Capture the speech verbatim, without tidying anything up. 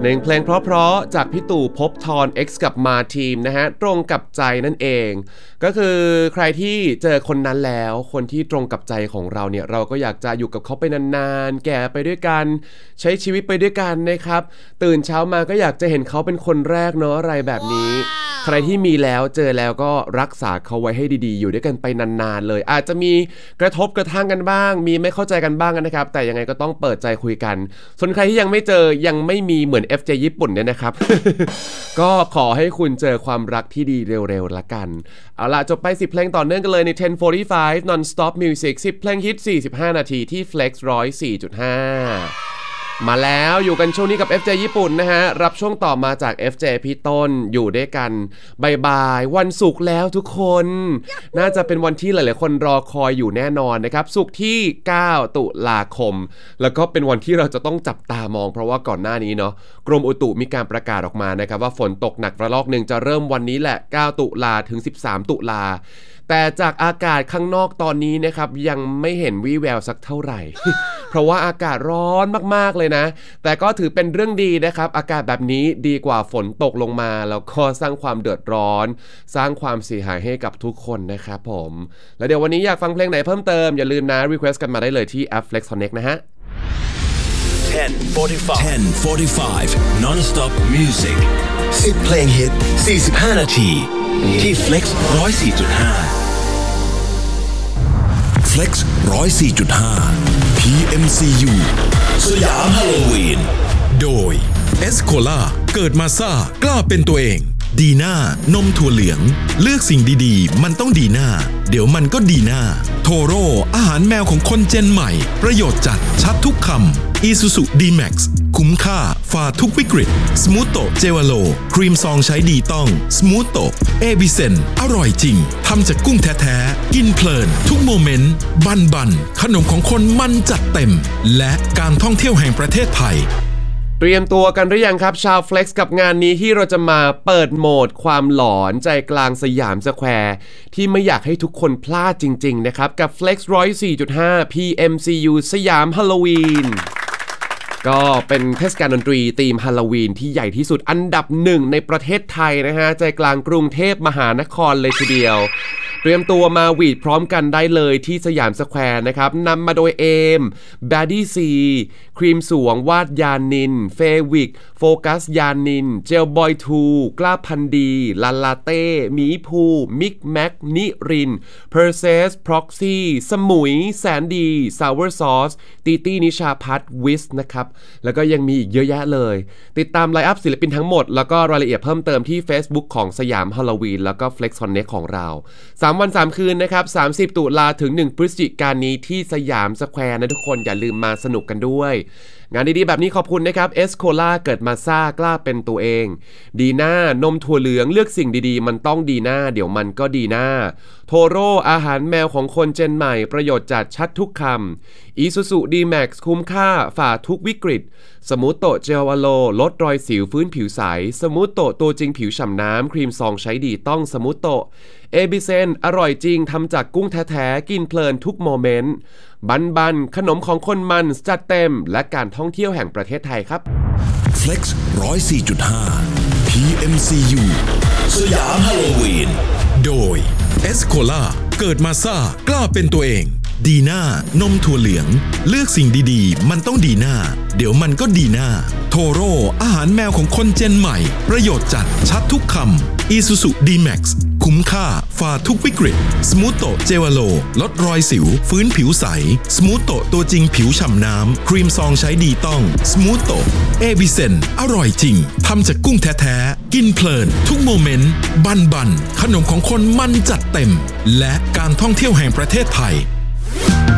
หนึ่งเพลงเพราะๆจากพี่ตู่ภพธร X กับมาทีมนะฮะตรงกับใจนั่นเองก็คือใครที่เจอคนนั้นแล้วคนที่ตรงกับใจของเราเนี่ยเราก็อยากจะอยู่กับเขาไปนานๆแก่ไปด้วยกันใช้ชีวิตไปด้วยกันนะครับตื่นเช้ามาก็อยากจะเห็นเขาเป็นคนแรกเนาะอะไรแบบนี้ wow. ใครที่มีแล้วเจอแล้วก็รักษาเขาไว้ให้ดีๆอยู่ด้วยกันไปนานๆเลยอาจจะมีกระทบกระทั่งกันบ้างมีไม่เข้าใจกันบ้างนะครับแต่ยังไงก็ต้องเปิดใจคุยกันส่วนใครที่ยังไม่เจอยังไม่มีเหมือน เอฟ เจ ญี่ปุ่นเนี่ยนะครับ ก็ขอให้คุณเจอความรักที่ดีเร็วๆละกันเอาล่ะจบไปสิบเพลงต่อเนื่องกันเลยใน สิบ สี่สิบห้า non-stop music สิบเพลงฮิตสี่สิบห้านาทีที่ Flex หนึ่งร้อยสี่จุดห้ามาแล้วอยู่กันช่วงนี้กับ เอฟ เจ ญี่ปุ่นนะฮะรับช่วงต่อมาจาก เอฟ เจ พี่ต้นอยู่ด้วยกันบ่ายๆวันศุกร์แล้วทุกคนน่าจะเป็นวันที่หลายๆคนรอคอยอยู่แน่นอนนะครับศุกร์ที่เก้าตุลาคมแล้วก็เป็นวันที่เราจะต้องจับตามองเพราะว่าก่อนหน้านี้เนาะกรมอุตุมีการประกาศออกมานะครับว่าฝนตกหนักระลอกนึงจะเริ่มวันนี้แหละเก้าตุลาถึงสิบสามตุลาแต่จากอากาศข้างนอกตอนนี้นะครับยังไม่เห็นวี่แววสักเท่าไหร่ เพราะว่าอากาศร้อนมากๆเลยนะแต่ก็ถือเป็นเรื่องดีนะครับอากาศแบบนี้ดีกว่าฝนตกลงมาแล้วก็สร้างความเดือดร้อนสร้างความเสียหายให้กับทุกคนนะครับผมแล้วเดี๋ยววันนี้อยากฟังเพลงไหนเพิ่มเติมอย่าลืมนะ request กันมาได้เลยที่แอป Flex Connect นะฮะ ten forty-five non-stop music สิบเพลงฮิตสี่สิบห้านาทีที่ Flex หนึ่งร้อยสี่จุดห้า Flex หนึ่งร้อยสี่จุดห้า พี เอ็ม ซี ยู สยามฮาโลวีนโดยเอสโคล่าเกิดมาซ่ากล้าเป็นตัวเองดีน่านมถั่วเหลืองเลือกสิ่งดีๆมันต้องดีน่าเดี๋ยวมันก็ดีน่าโทโร่อาหารแมวของคนเจนใหม่ประโยชน์จัดชัดทุกคำ Isuzu ดี แม็กซ์ คุ้มค่าฝ่าทุกวิกฤตสมูทโตเจวาโลครีมซองใช้ดีต้องสมูทโตเอบิเซนอร่อยจริงทำจากกุ้งแท้ๆกินเพลินทุกโมเมนต์บันบันขนมของคนมันจัดเต็มและการท่องเที่ยวแห่งประเทศไทยเตรียมตัวกันหรือยังครับชาว Flex กับงานนี้ที่เราจะมาเปิดโหมดความหลอนใจกลางสยามสแควร์ที่ไม่อยากให้ทุกคนพลาดจริงๆนะครับกับ Flex หนึ่งร้อยสี่จุดห้า พี เอ็ม ซี ยู สยามฮาโลวีนก็เป็นเทศกาลดนตรีธีมฮาโลวีนที่ใหญ่ที่สุดอันดับหนึ่งในประเทศไทยนะฮะใจกลางกรุงเทพมหานครเลยทีเดียวเตรียมตัวมาหวีดพร้อมกันได้เลยที่สยามสแควร์นะครับนำมาโดยเอมแบดดี้ซีครีมสวงวาดยานินเฟวิกโฟกัสยานินเจลบอยทูกล้าพันดีลาลาเต้หมีภูมิกแม็กนิรินเพอร์เซสพ็อกซี่สมุยแสนดีซาวเวอร์ซอสตีตี้นิชาพัฒน์วิสนะครับแล้วก็ยังมีอีกเยอะแยะเลยติดตามไลน์อัพศิลปินทั้งหมดแล้วก็รายละเอียดเพิ่มเติมที่ Facebook ของสยามฮาโลวีนแล้วก็ Flex Connect ของเราสามวันสามคืนนะครับสามสิบตุลาถึงหนึ่งพฤศจิกายนนี้ที่สยามสแควร์นะทุกคนอย่าลืมมาสนุกกันด้วยงานดีๆแบบนี้ขอบคุณนะครับเอสโคล่าเกิดมาซ่ากล้าเป็นตัวเองดีน่านมถั่วเหลืองเลือกสิ่งดีๆมันต้องดีน่าเดี๋ยวมันก็ดีน่าโทโร่อาหารแมวของคนเจนใหม่ประโยชน์จัดชัดทุกคำ Isuzu ดี แม็กซ์ คุ้มค่าฝ่าทุกวิกฤตสมูทโตเจลวาโลลดรอยสิวฟื้นผิวใสสมูทโตตัวจริงผิวฉ่ำน้ำครีมซองใช้ดีต้องสมูทโตเอบิเซนอร่อยจริงทำจากกุ้งแท้ๆกินเพลินทุกโมเมนต์บันบันขนมของคนมันจัดเต็มและการท่องเที่ยวแห่งประเทศไทยครับ Flex หนึ่งร้อยสี่จุดห้า พี เอ็ม ซี ยู สยามฮาโลวีนโดยเอสโคล่าเกิดมาซ่ากล้าเป็นตัวเองดีน่านมถั่วเหลืองเลือกสิ่งดีๆมันต้องดีน่าเดี๋ยวมันก็ดีน่าโทโร่อาหารแมวของคนเจนใหม่ประโยชน์จัดชัดทุกคำ Isuzu ดี แม็กซ์ คุ้มค่าฝ่าทุกวิกฤตสมูทโตเจวาโลลดรอยสิวฟื้นผิวใสสมูทโตตัวจริงผิวฉ่ำน้ำครีมซองใช้ดีต้องสมูทโตเอบิเซนอร่อยจริงทำจากกุ้งแท้ๆกินเพลินทุกโมเมนต์บันบันขนมของคนมันจัดเต็มและการท่องเที่ยวแห่งประเทศไทย